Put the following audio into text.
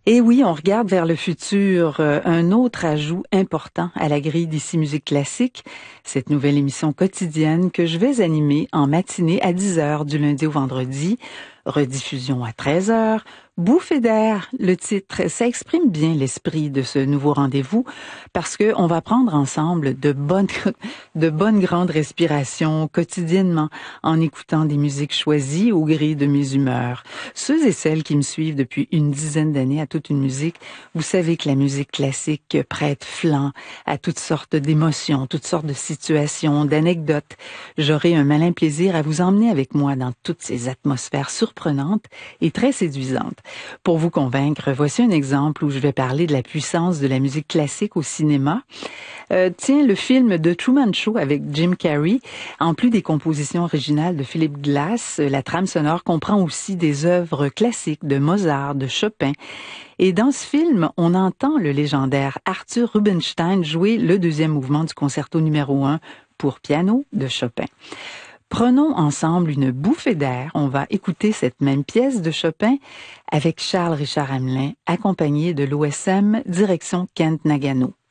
Et oui, on regarde vers le futur. Un autre ajout important à la grille d'Ici Musique Classique, cette nouvelle émission quotidienne que je vais animer en matinée à 10 heures du lundi au vendredi, rediffusion à 13 heures, bouffée d'air, le titre, ça exprime bien l'esprit de ce nouveau rendez-vous parce que on va prendre ensemble de bonnes grandes respirations quotidiennement en écoutant des musiques choisies au gré de mes humeurs. Ceux et celles qui me suivent depuis une dizaine d'années à toute une musique, vous savez que la musique classique prête flanc à toutes sortes d'émotions, toutes sortes de situations, d'anecdotes. J'aurai un malin plaisir à vous emmener avec moi dans toutes ces atmosphères surprenantes et très séduisantes. Pour vous convaincre, voici un exemple où je vais parler de la puissance de la musique classique au cinéma. Tiens, le film The Truman Show avec Jim Carrey, en plus des compositions originales de Philip Glass, la trame sonore comprend aussi des œuvres classiques de Mozart, de Chopin. Et dans ce film, on entend le légendaire Arthur Rubinstein jouer le deuxième mouvement du concerto numéro 1 pour piano de Chopin. Prenons ensemble une bouffée d'air. On va écouter cette même pièce de Chopin avec Charles Richard Hamelin, accompagné de l'OSM direction Kent Nagano.